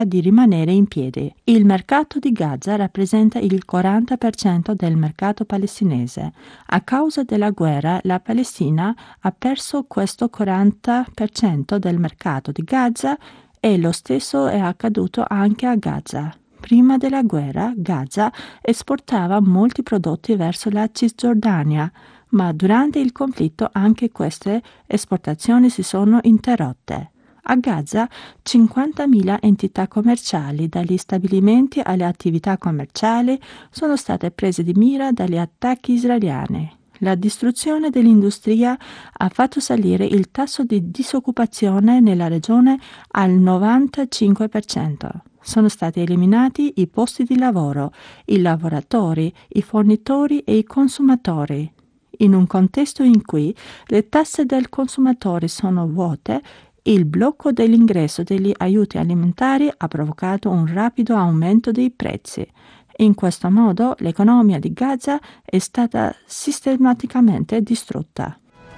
di rimanere in piedi. Il mercato di Gaza rappresenta il 40% del mercato palestinese. A causa della guerra, la Palestina ha perso questo 40% del mercato di Gaza e lo stesso è accaduto anche a Gaza. Prima della guerra, Gaza esportava molti prodotti verso la Cisgiordania, ma durante il conflitto anche queste esportazioni si sono interrotte. A Gaza 50.000 entità commerciali, dagli stabilimenti alle attività commerciali, sono state prese di mira dagli attacchi israeliani. La distruzione dell'industria ha fatto salire il tasso di disoccupazione nella regione al 95%. Sono stati eliminati i posti di lavoro, i lavoratori, i fornitori e i consumatori. In un contesto in cui le tasse del consumatore sono vuote, il blocco dell'ingresso degli aiuti alimentari ha provocato un rapido aumento dei prezzi. In questo modo l'economia di Gaza è stata sistematicamente distrutta.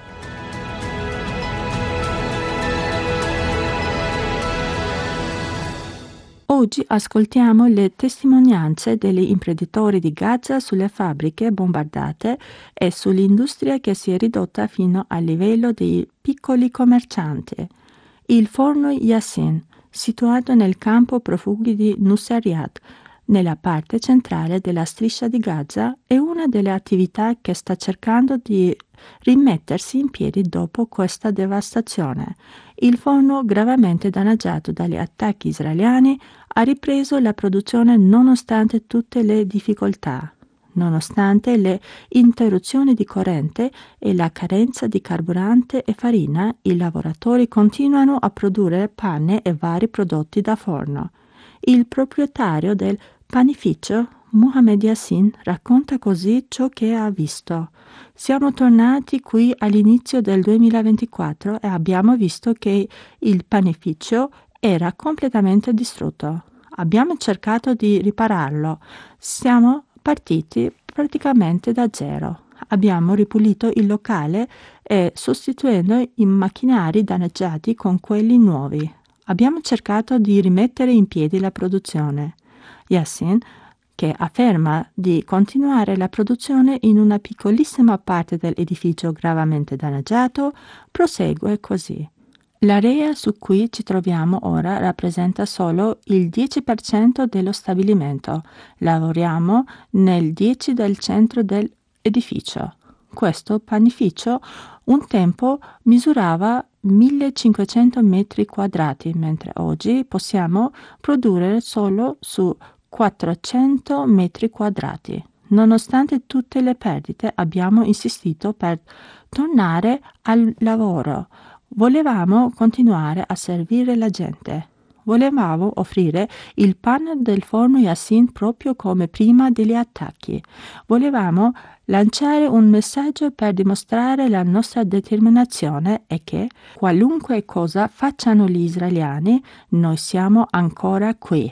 Oggi ascoltiamo le testimonianze degli imprenditori di Gaza sulle fabbriche bombardate e sull'industria che si è ridotta fino al livello dei piccoli commercianti. Il forno Yassin, situato nel campo profughi di Nusayrat, nella parte centrale della striscia di Gaza, è una delle attività che sta cercando di rimettersi in piedi dopo questa devastazione. Il forno, gravemente danneggiato dagli attacchi israeliani, ha ripreso la produzione nonostante tutte le difficoltà. Nonostante le interruzioni di corrente e la carenza di carburante e farina, i lavoratori continuano a produrre pane e vari prodotti da forno. Il proprietario del panificio, Mohamed Yassin, racconta così ciò che ha visto. Siamo tornati qui all'inizio del 2024 e abbiamo visto che il panificio era completamente distrutto. Abbiamo cercato di ripararlo. Siamo partiti praticamente da zero. Abbiamo ripulito il locale e sostituendo i macchinari danneggiati con quelli nuovi. Abbiamo cercato di rimettere in piedi la produzione. Yassin, che afferma di continuare la produzione in una piccolissima parte dell'edificio gravemente danneggiato, prosegue così. L'area su cui ci troviamo ora rappresenta solo il 10% dello stabilimento. Lavoriamo nel 10% del centro dell'edificio. Questo panificio un tempo misurava 1500 metri quadrati, mentre oggi possiamo produrre solo su 400 metri quadrati. Nonostante tutte le perdite, abbiamo insistito per tornare al lavoro. Volevamo continuare a servire la gente. Volevamo offrire il pane del forno Yassin proprio come prima degli attacchi. Volevamo lanciare un messaggio per dimostrare la nostra determinazione e che, qualunque cosa facciano gli israeliani, noi siamo ancora qui.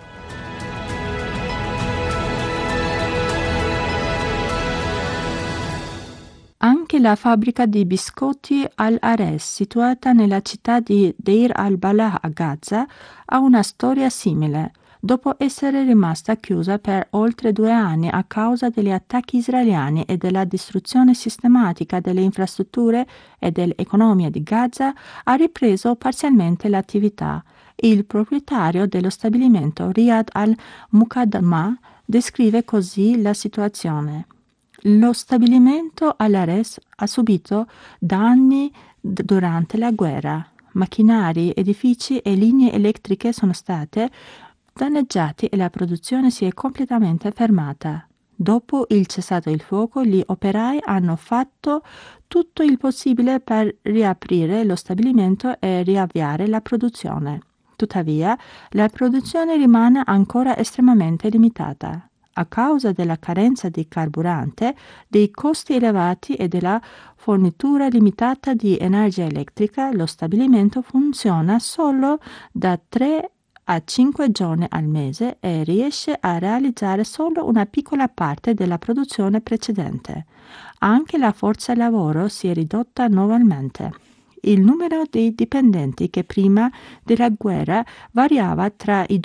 Anche la fabbrica di biscotti Al-Ares, situata nella città di Deir al-Balah a Gaza, ha una storia simile. Dopo essere rimasta chiusa per oltre 2 anni a causa degli attacchi israeliani e della distruzione sistematica delle infrastrutture e dell'economia di Gaza, ha ripreso parzialmente l'attività. Il proprietario dello stabilimento, Riyad al-Muqaddama, descrive così la situazione. Lo stabilimento Al-Ares ha subito danni durante la guerra. Macchinari, edifici e linee elettriche sono state danneggiati e la produzione si è completamente fermata. Dopo il cessato il fuoco, gli operai hanno fatto tutto il possibile per riaprire lo stabilimento e riavviare la produzione. Tuttavia, la produzione rimane ancora estremamente limitata. A causa della carenza di carburante, dei costi elevati e della fornitura limitata di energia elettrica, lo stabilimento funziona solo da 3 a 5 giorni al mese e riesce a realizzare solo una piccola parte della produzione precedente. Anche la forza lavoro si è ridotta notevolmente. Il numero dei dipendenti, che prima della guerra variava tra i